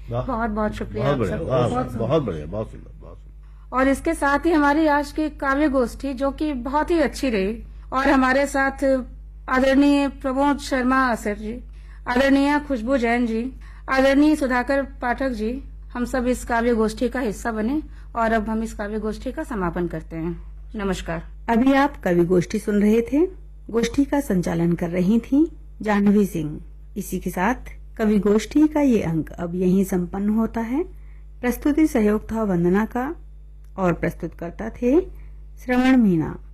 बहुत बहुत शुक्रिया। बहुत बढ़िया, बहुत बढ़िया, बहुत सुंदर। और इसके साथ ही हमारी आज की काव्य गोष्ठी जो कि बहुत ही अच्छी रही, और हमारे साथ आदरणीय प्रमोद शर्मा सर जी, आदरणीय खुशबू जैन जी, आदरणीय सुधाकर पाठक जी, हम सब इस काव्य गोष्ठी का हिस्सा बने और अब हम इस काव्य गोष्ठी का समापन करते हैं। नमस्कार। अभी आप कवि गोष्ठी सुन रहे थे। गोष्ठी का संचालन कर रही थी जाह्नवी सिंह। इसी के साथ कवि गोष्ठी का ये अंक अब यहीं संपन्न होता है। प्रस्तुति सहयोग था वंदना का और प्रस्तुतकर्ता थे श्रवण मीना।